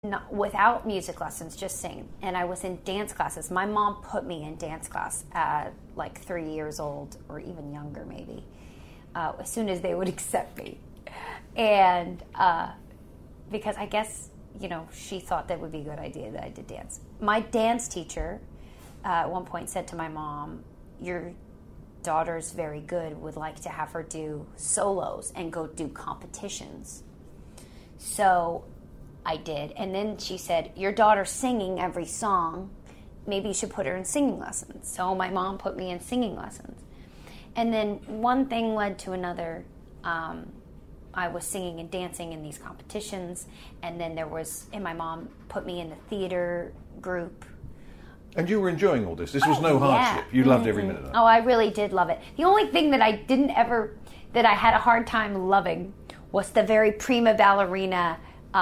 Not, without music lessons, just sing. And I was in dance classes. My mom put me in dance class at like 3 years old, or even younger maybe, as soon as they would accept me. And because I guess, she thought that would be a good idea that I did dance. My dance teacher at one point said to my mom, your daughter's very good, would like to have her do solos and go do competitions. So I did. And then she said, your daughter's singing every song. Maybe you should put her in singing lessons. So my mom put me in singing lessons. And then one thing led to another. I was singing and dancing in these competitions. And then and my mom put me in the theater group. And you were enjoying all this? This was no hardship? You loved every minute of it? Oh, I really did love it. The only thing that that I had a hard time loving was the very prima ballerina.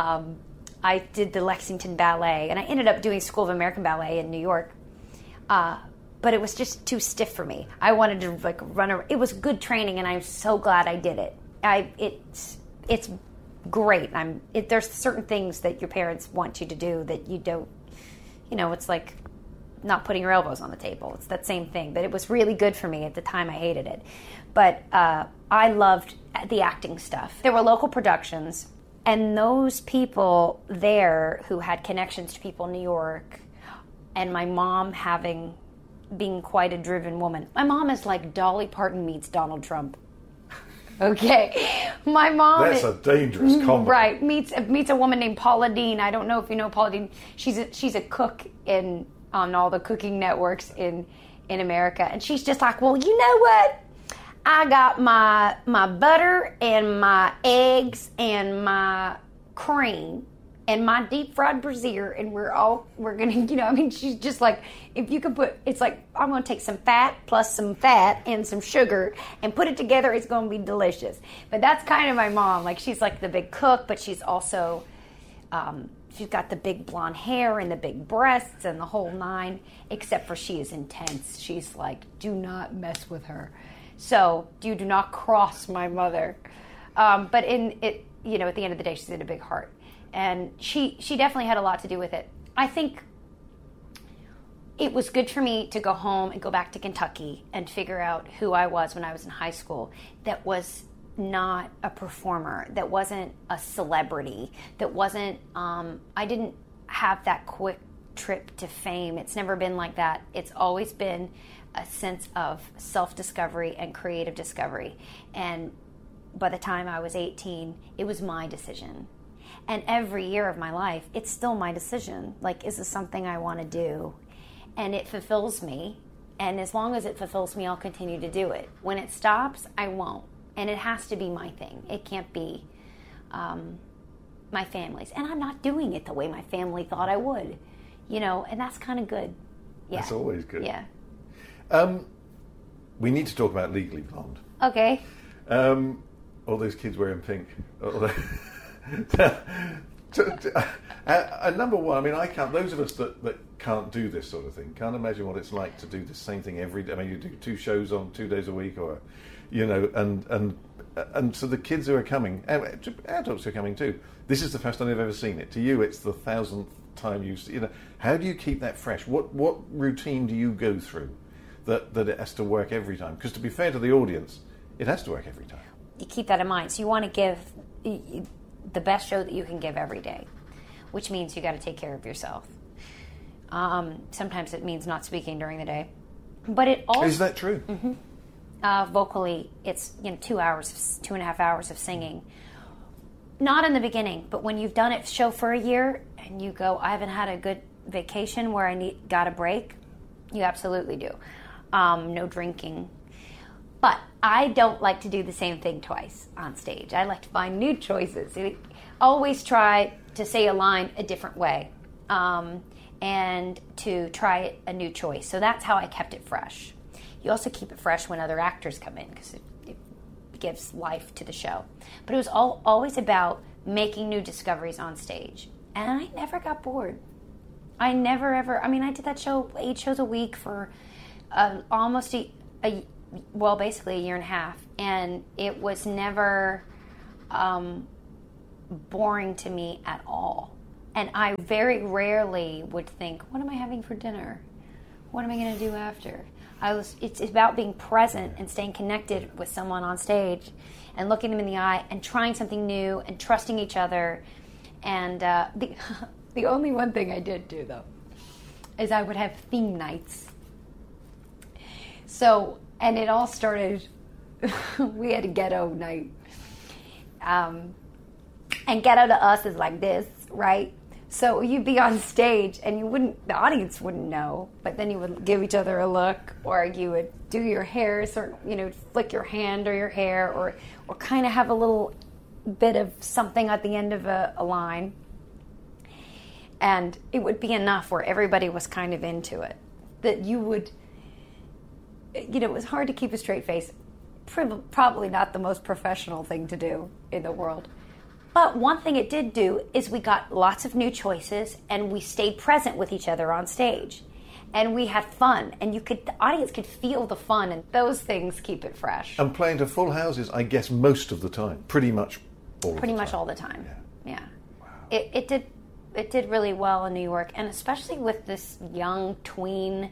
I did the Lexington Ballet, and I ended up doing School of American Ballet in New York. But it was just too stiff for me. I wanted to run around. It was good training, and I'm so glad I did it. It's great. There's certain things that your parents want you to do that you don't. It's like not putting your elbows on the table. It's that same thing. But it was really good for me at the time. I hated it, but I loved the acting stuff. There were local productions. And those people there who had connections to people in New York, and my mom being quite a driven woman. My mom is like Dolly Parton meets Donald Trump. Okay. My mom That's a dangerous combo. Right. Meets a woman named Paula Deen. I don't know if you know Paula Deen. She's a cook on all the cooking networks in America. And she's just like, well, you know what? I got my butter and my eggs and my cream and my deep fried brassiere, and we're gonna, she's just like, if you could it's like, I'm gonna take some fat plus some fat and some sugar and put it together, it's gonna be delicious. But that's kind of my mom. Like, she's like the big cook, but she's also, she's got the big blonde hair and the big breasts and the whole nine, except for she is intense. She's like, do not mess with her. So you do not cross my mother. But at the end of the day, she's in a big heart. And she definitely had a lot to do with it. I think it was good for me to go home and go back to Kentucky and figure out who I was when I was in high school. That was not a performer. That wasn't a celebrity. That wasn't, I didn't have that quick trip to fame. It's never been like that. It's always been a sense of self-discovery and creative discovery. And by the time I was 18, it was my decision. And every year of my life, it's still my decision. Like, is this something I want to do? And it fulfills me. And as long as it fulfills me, I'll continue to do it. When it stops, I won't. And it has to be my thing. It can't be my family's. And I'm not doing it the way my family thought I would. And that's kind of good. Yeah. That's always good. Yeah. We need to talk about Legally Blonde. Okay. All those kids wearing pink. Number one, I can't. Those of us that can't do this sort of thing can't imagine what it's like to do the same thing every day. You do 2 shows on 2 days a week, or and so the kids who are coming, adults who are coming too. This is the first time they've ever seen it. To you, it's the 1,000th time you've seen it. How do you keep that fresh? What routine do you go through that it has to work every time? Because to be fair to the audience, it has to work every time. You keep that in mind. So you want to give the best show that you can give every day, which means you got to take care of yourself. Sometimes it means not speaking during the day, but it also is that true? Mm-hmm. Vocally, it's 2.5 hours of singing. Not in the beginning, but when you've done it show for a year and you go, I haven't had a good vacation where I got a break. You absolutely do. No drinking. But I don't like to do the same thing twice on stage. I like to find new choices. Always try to say a line a different way, and to try a new choice. So that's how I kept it fresh. You also keep it fresh when other actors come in, because it gives life to the show. But it was always about making new discoveries on stage. And I never got bored. I never ever, I did that show, 8 shows a week for almost basically a year and a half. And it was never boring to me at all. And I very rarely would think, what am I having for dinner? What am I going to do after? It's about being present and staying connected with someone on stage and looking them in the eye and trying something new and trusting each other. And the only one thing I did do, though, is I would have theme nights. So, and it all started, we had a ghetto night. And ghetto to us is like this, right? So you'd be on stage and the audience wouldn't know, but then you would give each other a look, or you would do your hair, flick your hand or your hair, or kind of have a little bit of something at the end of a line. And it would be enough where everybody was kind of into it, that you would, it was hard to keep a straight face. Probably not the most professional thing to do in the world. But one thing it did do is we got lots of new choices, and we stayed present with each other on stage. And we had fun, and the audience could feel the fun, and those things keep it fresh. And playing to full houses, I guess, most of the time. Pretty much all the time. Yeah. Wow. It did really well in New York, and especially with this young tween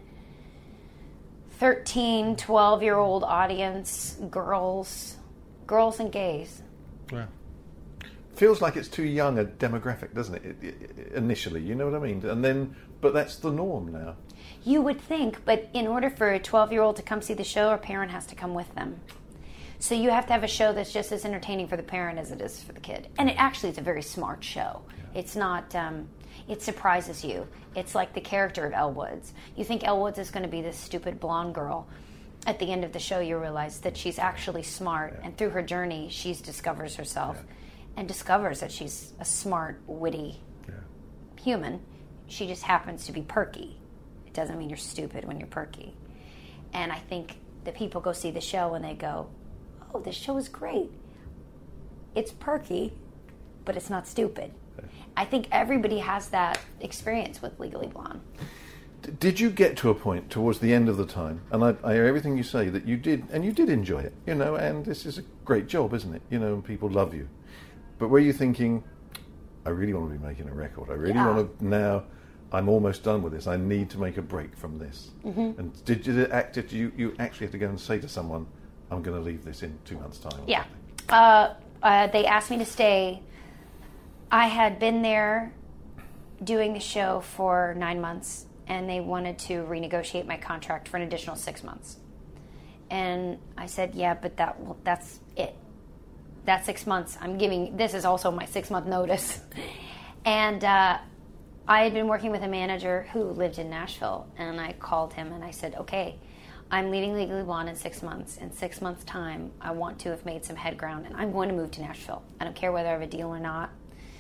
13, 12-year-old audience, girls and gays. Yeah. Feels like it's too young a demographic, doesn't it? Initially, you know what I mean? But that's the norm now. You would think, but in order for a 12-year-old to come see the show, a parent has to come with them. So you have to have a show that's just as entertaining for the parent as it is for the kid. And it actually is a very smart show. Yeah. It's not, it surprises you. It's like the character of Elle Woods. You think Elle Woods is going to be this stupid blonde girl. At the end of the show, you realize that she's actually smart. Yeah. And through her journey, she discovers herself and discovers that she's a smart, witty human. She just happens to be perky. It doesn't mean you're stupid when you're perky. And I think that people go see the show and they go, oh, this show is great. It's perky, but it's not stupid. I think everybody has that experience with Legally Blonde. Did you get to a point towards the end of the time, and I hear everything you say, that you did enjoy it, and this is a great job, isn't it? And people love you. But were you thinking, I really want to be making a record. I really want to, now I'm almost done with this. I need to make a break from this. Mm-hmm. And did you actually have to go and say to someone, I'm going to leave this in 2 months' time? Yeah. They asked me to stay. I had been there doing the show for 9 months, and they wanted to renegotiate my contract for an additional 6 months. And I said, yeah, but that's it. That 6 months, this is also my 6-month notice. And I had been working with a manager who lived in Nashville, and I called him and I said, okay, I'm leaving Legally Blonde in 6 months. In 6 months' time, I want to have made some head ground, and I'm going to move to Nashville. I don't care whether I have a deal or not.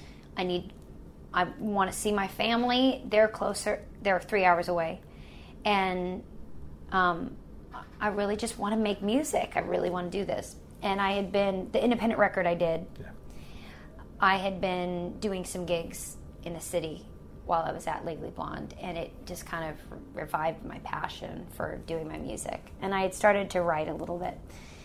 I want to see my family. They're closer. They're 3 hours away. And I really just want to make music. I really want to do this. And I had been, the independent record I did, I had been doing some gigs in the city while I was at Legally Blonde, and it just kind of revived my passion for doing my music. And I had started to write a little bit.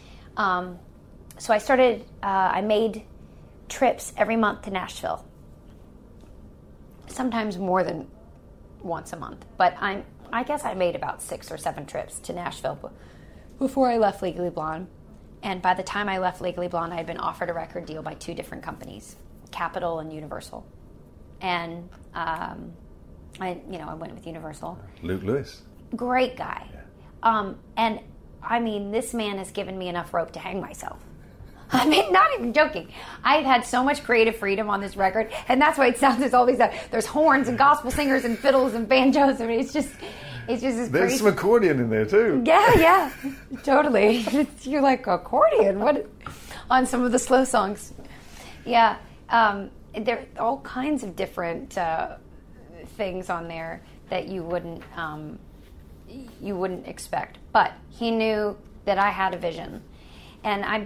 So I made trips every month to Nashville. Sometimes more than once a month. But I guess I made about 6 or 7 trips to Nashville before I left Legally Blonde. And by the time I left Legally Blonde, I had been offered a record deal by 2 different companies, Capitol and Universal. And I went with Universal. Luke Lewis. Great guy. Yeah. And I mean, this man has given me enough rope to hang myself. I mean, not even joking. I've had so much creative freedom on this record, and that's why it sounds there's all these. There's horns and gospel singers and fiddles and banjos. I mean, it's just this There's crazy. Some accordion in there too. Yeah, totally. You're like, accordion? What? On some of the slow songs. Yeah, there are all kinds of different things on there that you wouldn't expect. But he knew that I had a vision, and